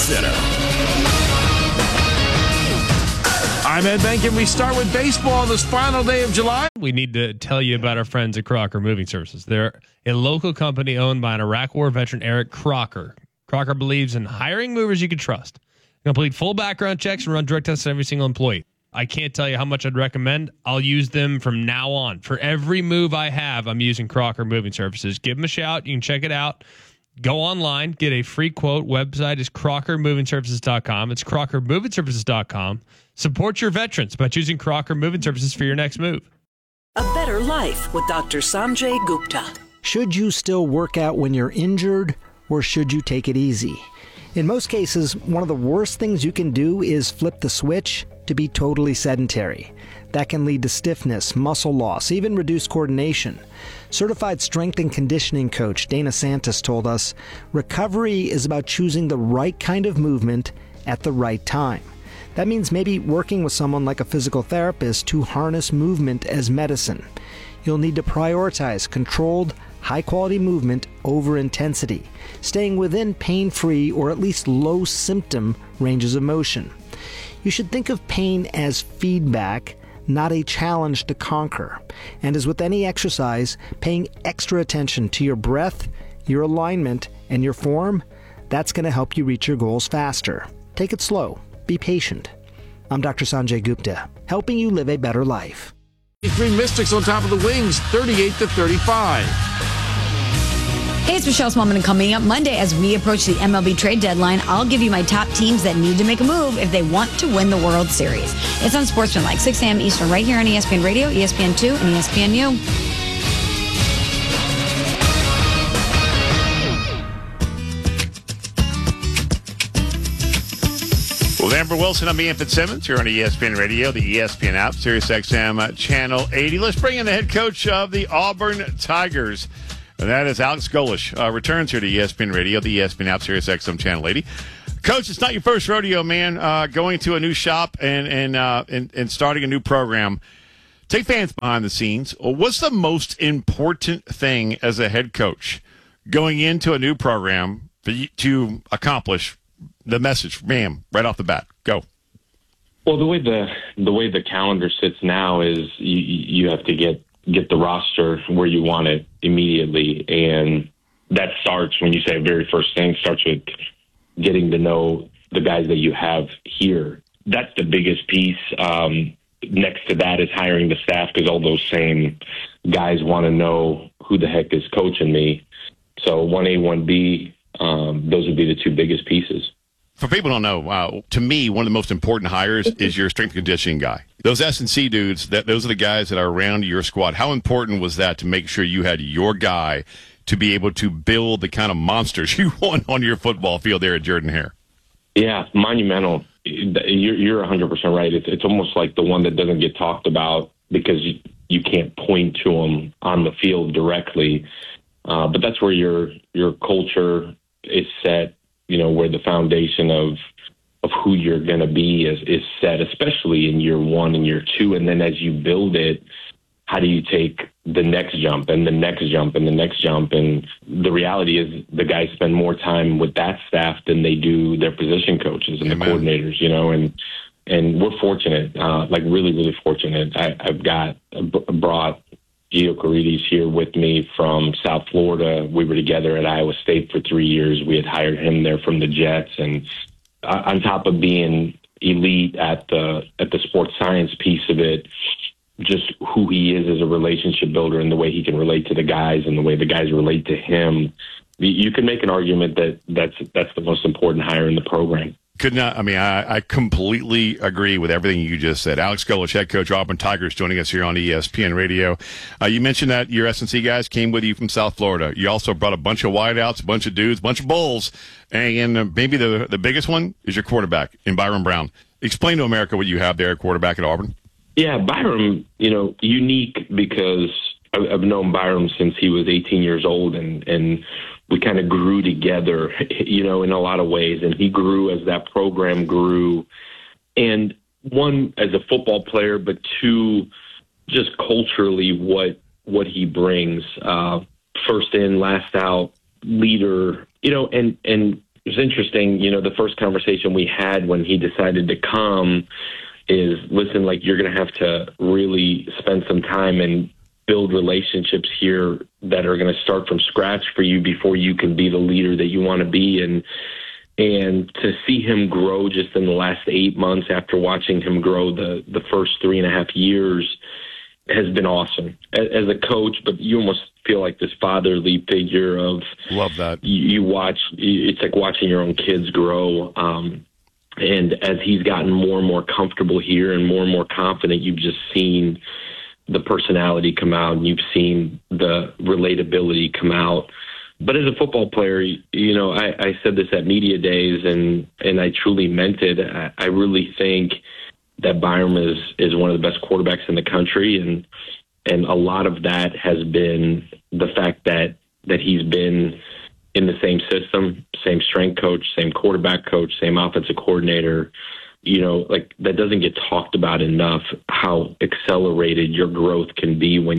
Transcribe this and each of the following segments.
Center. I'm Ed Benkin. We start with baseball on this final day of July. We need to tell you about our friends at Crocker Moving Services. They're a local company owned by an Iraq War veteran, Eric Crocker. Crocker believes in hiring movers you can trust. Complete full background checks and run drug tests on every single employee. I can't tell you how much I'd recommend. I'll use them from now on. For every move I have, I'm using Crocker Moving Services. Give them a shout. You can check it out. Go online, get a free quote. Website is crockermovingservices.com. It's crockermovingservices.com. Support your veterans by choosing Crocker Moving Services for your next move. A better life with Dr. Sanjay Gupta. Should you still work out when you're injured, or should you take it easy? In most cases, one of the worst things you can do is flip the switch to be totally sedentary. That can lead to stiffness, muscle loss, even reduced coordination. Certified strength and conditioning coach Dana Santos told us, recovery is about choosing the right kind of movement at the right time. That means maybe working with someone like a physical therapist to harness movement as medicine. You'll need to prioritize controlled, high-quality movement over intensity, staying within pain-free or at least low-symptom ranges of motion. You should think of pain as feedback, not a challenge to conquer. And as with any exercise, paying extra attention to your breath, your alignment, and your form, that's going to help you reach your goals faster. Take it slow. Be patient. I'm Dr. Sanjay Gupta, helping you live a better life. Three Mystics on top of the Wings, 38-35. Hey, it's Michelle Smallman, and coming up Monday as we approach the MLB trade deadline, I'll give you my top teams that need to make a move if they want to win the World Series. It's on Sportsmanlike, 6 a.m. Eastern, right here on ESPN Radio, ESPN2, and ESPNU. Well, Amber Wilson, I'm Ian Fitzsimmons. You're on ESPN Radio, the ESPN app, SiriusXM Channel 80. Let's bring in the head coach of the Auburn Tigers. And that is Alex Golesh. Returns here to ESPN Radio, the ESPN app, SiriusXM Channel 80. Coach, it's not your first rodeo, man. Going to a new shop and starting a new program. Take fans behind the scenes. What's the most important thing as a head coach going into a new program for you to accomplish the message? Bam, right off the bat. Go. Well, the way the calendar sits now is you have to get the roster where you want it immediately. And that starts, when you say very first thing, starts with getting to know the guys that you have here. That's the biggest piece. Next to that is hiring the staff, because all those same guys want to know who the heck is coaching me. So 1A, 1B, those would be the two biggest pieces. For people who don't know, to me, one of the most important hires is your strength and conditioning guy. Those S&C dudes, those are the guys that are around your squad. How important was that to make sure you had your guy to be able to build the kind of monsters you want on your football field there at Jordan-Hare? Yeah, monumental. You're 100% right. It's almost like the one that doesn't get talked about because you can't point to them on the field directly. But that's where your culture is set. You know, where the foundation of who you're going to be is set, especially in year one and year two. And then as you build it, how do you take the next jump and the next jump and the next jump? And the reality is the guys spend more time with that staff than they do their position coaches and the coordinators, you know, and we're fortunate, like really, really fortunate. I've brought Gio Carides here with me from South Florida. We were together at Iowa State for 3 years. We had hired him there from the Jets. And on top of being elite at the sports science piece of it, just who he is as a relationship builder and the way he can relate to the guys and the way the guys relate to him, you can make an argument that that's the most important hire in the program. I completely agree with everything you just said. Alex Golesh, head coach, Auburn Tigers, joining us here on ESPN Radio. You mentioned that your S&C guys came with you from South Florida. You also brought a bunch of wideouts, a bunch of dudes, a bunch of bulls, and maybe the biggest one is your quarterback in Byron Brown. Explain to America what you have there at quarterback at Auburn. Yeah, Byron, unique because I've known Byron since he was 18 years old, and we kind of grew together, in a lot of ways. And he grew as that program grew. And one, as a football player, but two, just culturally what he brings. First in, last out, leader, and was interesting. The first conversation we had when he decided to come is, listen, like, you're going to have to really spend some time and build relationships here that are going to start from scratch for you before you can be the leader that you want to be. And to see him grow just in the last 8 months after watching him grow the first 3.5 years has been awesome as a coach. But you almost feel like this fatherly figure of, love that. You watch, it's like watching your own kids grow. And as he's gotten more and more comfortable here and more confident, you've just seen the personality come out, and you've seen the relatability come out. But as a football player, I said this at media days, and I truly meant it. I really think that Byram is one of the best quarterbacks in the country, and a lot of that has been the fact that he's been in the same system, same strength coach, same quarterback coach, same offensive coordinator. Like, that doesn't get talked about enough, how accelerated your growth can be when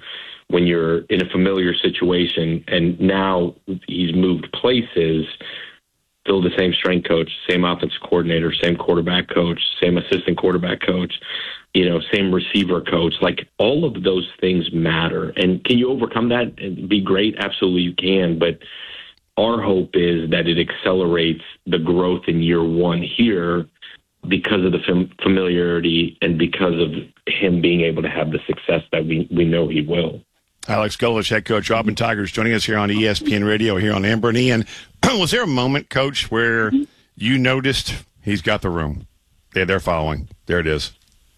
you're in a familiar situation. And now he's moved places, still the same strength coach, same offensive coordinator, same quarterback coach, same assistant quarterback coach, same receiver coach. Like, all of those things matter. And can you overcome that and be great? Absolutely you can. But our hope is that it accelerates the growth in year one here because of the familiarity and because of him being able to have the success that we know he will. Alex Golesh, head coach, Auburn Tigers, joining us here on ESPN Radio, here on Amber and Ian. Was there a moment, Coach, where you noticed he's got the room? Yeah, they're following. There it is.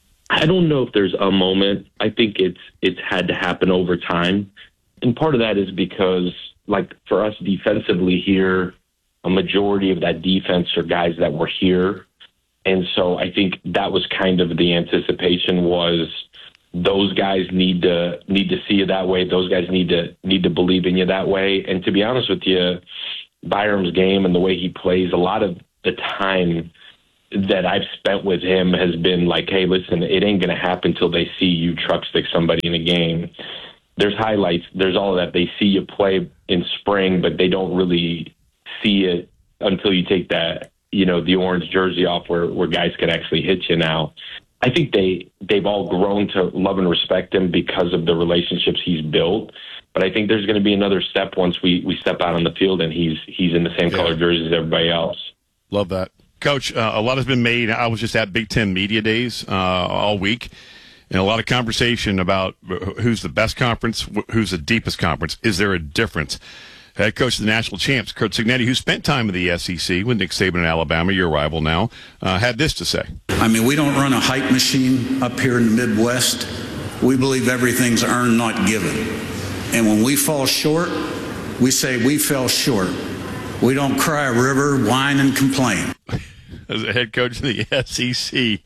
I don't know if there's a moment. I think it's had to happen over time. And part of that is because, like, for us defensively here, a majority of that defense are guys that were here. And so I think that was kind of the anticipation, was those guys need to see you that way. Those guys need to believe in you that way. And to be honest with you, Byram's game and the way he plays, a lot of the time that I've spent with him has been like, hey, listen, it ain't going to happen till they see you truck stick somebody in a game. There's highlights. There's all of that. They see you play in spring, but they don't really see it until you take that, the orange jersey off where guys can actually hit you now. I think they've all grown to love and respect him because of the relationships he's built. But I think there's going to be another step once we step out on the field and he's in the same color jersey as everybody else. Love that. Coach, a lot has been made. I was just at Big Ten Media Days all week, and a lot of conversation about who's the best conference, who's the deepest conference. Is there a difference? Head coach of the national champs, Curt Cignetti, who spent time in the SEC with Nick Saban in Alabama, your rival now, had this to say. I mean, we don't run a hype machine up here in the Midwest. We believe everything's earned, not given. And when we fall short, we say we fell short. We don't cry a river, whine, and complain. As a head coach of the SEC,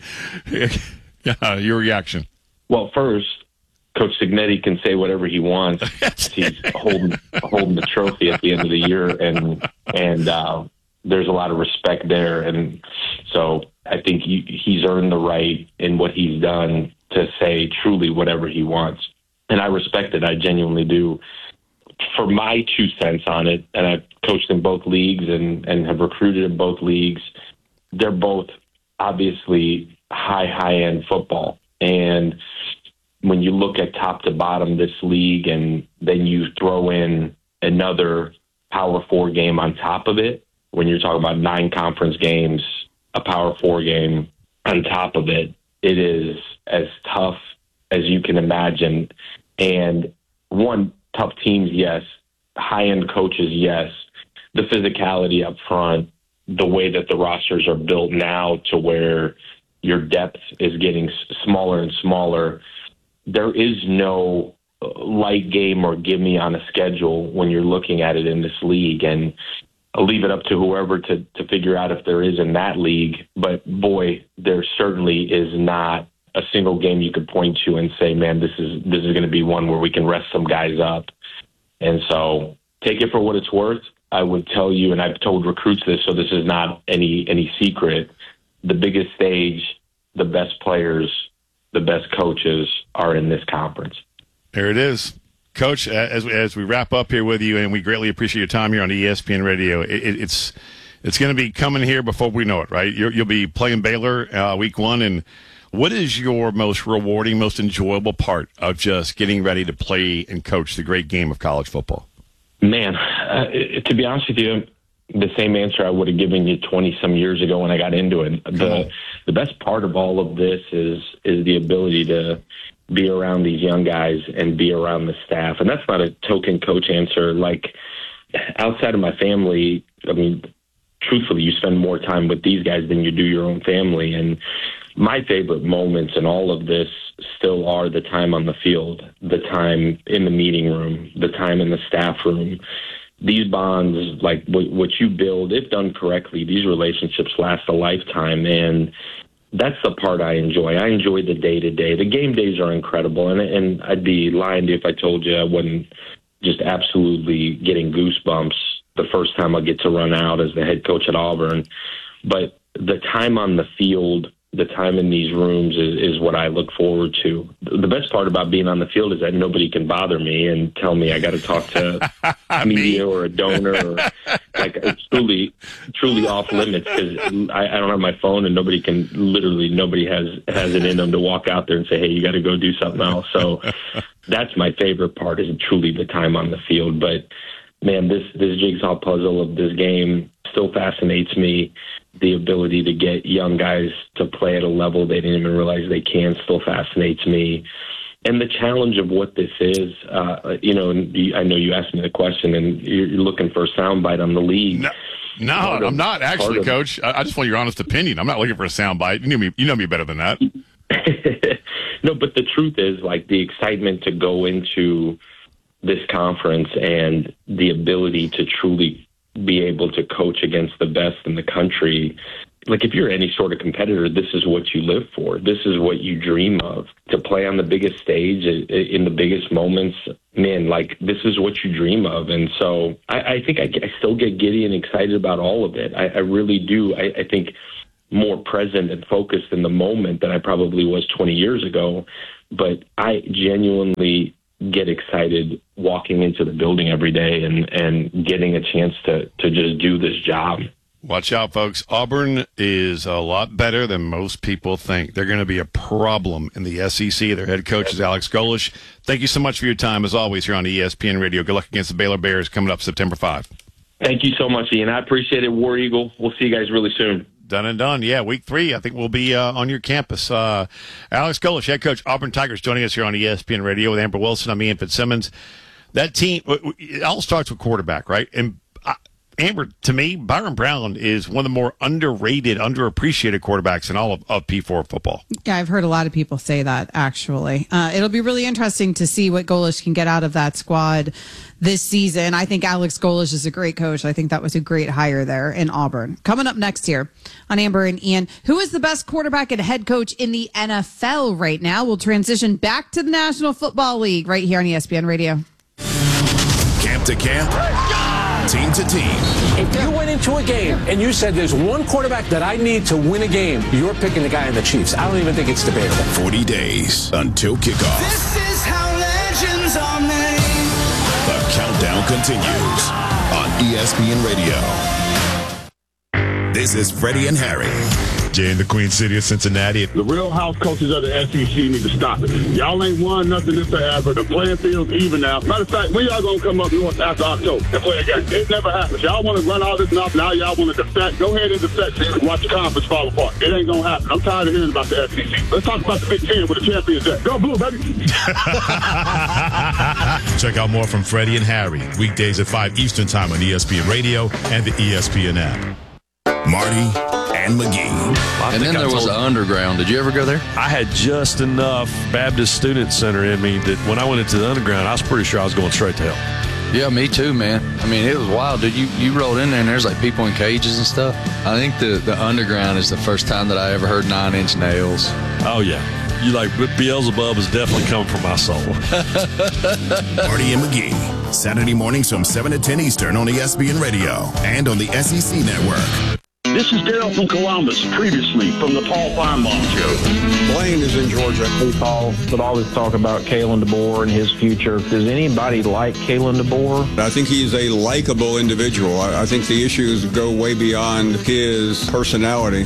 your reaction? Well, first, Coach Cignetti can say whatever he wants. He's holding the trophy at the end of the year, and there's a lot of respect there. And so I think he's earned the right in what he's done to say truly whatever he wants. And I respect it. I genuinely do. For my 2 cents on it, and I've coached in both leagues and have recruited in both leagues, they're both obviously high-end football. And when you look at top to bottom this league and then you throw in another Power 4 game on top of it, when you're talking about 9 conference games, a Power 4 game on top of it, it is as tough as you can imagine. And tough teams, yes. High-end coaches, yes. The physicality up front, the way that the rosters are built now to where your depth is getting smaller and smaller. There is no light game or give me on a schedule when you're looking at it in this league. And I'll leave it up to whoever to figure out if there is in that league. But, boy, there certainly is not a single game you could point to and say, man, this is going to be one where we can rest some guys up. And so take it for what it's worth. I would tell you, and I've told recruits this, so this is not any secret, the biggest stage, the best players, the best coaches are in this conference. There it is. Coach, as we wrap up here with you, and we greatly appreciate your time here on ESPN Radio, it's It's going to be coming here before we know it, right? You'll be playing Baylor week 1. And what is your most rewarding, most enjoyable part of just getting ready to play and coach the great game of college football? Man, to be honest with you, the same answer I would have given you 20-some years ago when I got into it. The best part of all of this is the ability to be around these young guys and be around the staff. And that's not a token coach answer. Like, outside of my family, I mean, truthfully, you spend more time with these guys than you do your own family. And my favorite moments in all of this still are the time on the field, the time in the meeting room, the time in the staff room. These bonds, like what you build, if done correctly, these relationships last a lifetime. And that's the part I enjoy. I enjoy the day-to-day. The game days are incredible. And I'd be lying to you if I told you I wasn't just absolutely getting goosebumps the first time I get to run out as the head coach at Auburn. But the time on the field, the time in these rooms is what I look forward to. The best part about being on the field is that nobody can bother me and tell me I got to talk to media or a donor. Or, like, it's truly off limits because I don't have my phone and nobody has it in them to walk out there and say, hey, you got to go do something else. So that's my favorite part, is truly the time on the field. But man, this jigsaw puzzle of this game still fascinates me. The ability to get young guys to play at a level they didn't even realize they can still fascinates me. And the challenge of what this is, I know you asked me the question and you're looking for a soundbite on the league. No, I'm not actually, Coach. I just want your honest opinion. I'm not looking for a soundbite. You know me better than that. No, but the truth is, like, the excitement to go into this conference and the ability to truly be able to coach against the best in the country. Like, if you're any sort of competitor, this is what you live for. This is what you dream of. To play on the biggest stage in the biggest moments, man, like, this is what you dream of. And so I think I still get giddy and excited about all of it. I really do. I think more present and focused in the moment than I probably was 20 years ago. But I genuinely get excited walking into the building every day and getting a chance to just do this job. Watch out, folks. Auburn is a lot better than most people think. They're going to be a problem in the SEC. Their head coach is Alex Golesh. Thank you so much for your time, as always, here on ESPN Radio. Good luck against the Baylor Bears coming up September 5. Thank you so much, Ian. I appreciate it, War Eagle. We'll see you guys really soon. Done and done. Yeah, week 3, I think we'll be on your campus. Alex Golesh, head coach, Auburn Tigers, joining us here on ESPN Radio with Amber Wilson. I'm Ian Fitzsimmons. That team, it all starts with quarterback, right? And Amber, to me, Byron Brown is one of the more underrated, underappreciated quarterbacks in all of P4 football. Yeah, I've heard a lot of people say that, actually. It'll be really interesting to see what Golesh can get out of that squad this season. I think Alex Golesh is a great coach. I think that was a great hire there in Auburn. Coming up next here on Amber and Ian, who is the best quarterback and head coach in the NFL right now? We'll transition back to the National Football League right here on ESPN Radio. Camp to camp, team to team. If you went into a game and you said there's one quarterback that I need to win a game, you're picking the guy in the Chiefs. I don't even think it's debatable. 40 days until kickoff. This is how legends are made. The countdown continues on ESPN Radio. This is Freddie and Harry. Jay in the Queen City of Cincinnati. The real house coaches of the SEC need to stop it. Y'all ain't won nothing this forever. The playing field's even now. Matter of fact, when y'all gonna come up after October and play a game? It never happens. Y'all want to run all this off. Now y'all want to defect. Go ahead and defect and watch the conference fall apart. It ain't gonna happen. I'm tired of hearing about the SEC. Let's talk about the Big Ten with the champions at. Go Blue, baby. Check out more from Freddie and Harry weekdays at 5 Eastern Time on ESPN Radio and the ESPN app. Marty and McGee. And then there was the underground. Did you ever go there? I had just enough Baptist Student Center in me that when I went into the underground, I was pretty sure I was going straight to hell. Yeah, me too, man. I mean, it was wild, dude. You rolled in there and there's like people in cages and stuff. I think the underground is the first time that I ever heard 9 Inch Nails. Oh, yeah. You like Beelzebub is definitely coming from my soul. Marty and McGee, Saturday mornings from 7 to 10 Eastern on ESPN Radio and on the SEC Network. This is Daryl from Columbus, previously from the Paul Feinbaum Show. Blaine is in Georgia. Hey, Paul, with all this talk about Kalen DeBoer and his future, does anybody like Kalen DeBoer? I think he's a likable individual. I think the issues go way beyond his personality.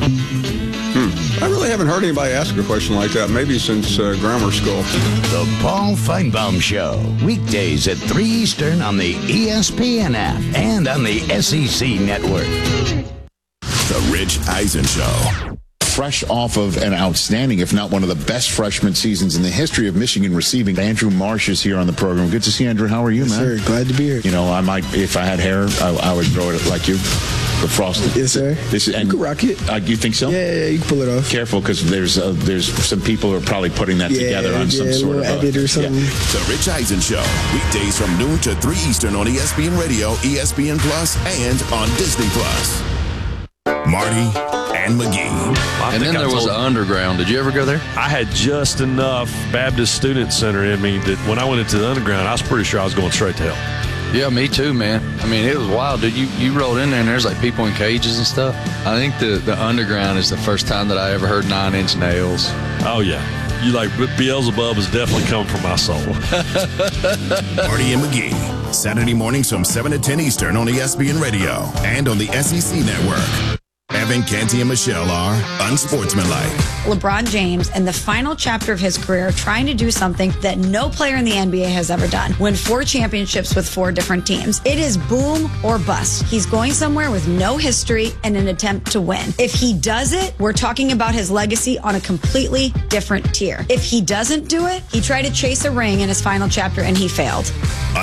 I really haven't heard anybody ask a question like that, maybe since grammar school. The Paul Feinbaum Show, weekdays at 3 Eastern on the ESPN app and on the SEC Network. The Rich Eisen Show. Fresh off of an outstanding, if not one of the best freshman seasons in the history of Michigan receiving. Andrew Marsh is here on the program. Good to see you, Andrew. How are you, man? Sir, glad to be here. You know, I might, if I had hair, I would grow it like you. The frosted. Yes, sir. This is, and you can rock it. You think so? Yeah, you can pull it off. Careful, because there's some people who are probably putting that together on some sort of edit or something. The Rich Eisen Show, weekdays from noon to 3 Eastern on ESPN Radio, ESPN Plus, and on Disney Plus. Marty and McGee. And then there was an underground. Did you ever go there? I had just enough Baptist Student Center in me that when I went into the underground, I was pretty sure I was going straight to hell. Yeah, me too, man. I mean, it was wild, dude. You rolled in there and there's like people in cages and stuff. I think the underground is the first time that I ever heard 9 Inch Nails. Oh, yeah. You like Beelzebub is definitely coming from my soul. Marty and McGee, Saturday mornings from 7 to 10 Eastern on ESPN Radio and on the SEC Network. Evan, Canty, and Michelle are unsportsmanlike. LeBron James, in the final chapter of his career, trying to do something that no player in the NBA has ever done. Win 4 championships with 4 different teams. It is boom or bust. He's going somewhere with no history and an attempt to win. If he does it, we're talking about his legacy on a completely different tier. If he doesn't do it, he tried to chase a ring in his final chapter and he failed.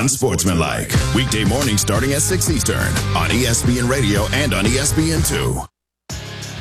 Unsportsmanlike. Weekday mornings starting at 6 Eastern on ESPN Radio and on ESPN2.